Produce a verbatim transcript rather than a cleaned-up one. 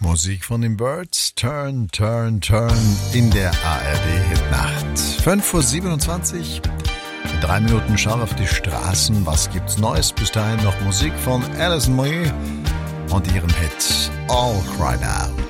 Musik von den Birds, Turn, Turn, Turn in der A R D-Hitnacht. fünf Uhr siebenundzwanzig, in drei Minuten schauen auf die Straßen. Was gibt's Neues? Bis dahin noch Musik von Alison Moyet und ihrem Hit All Cried Out.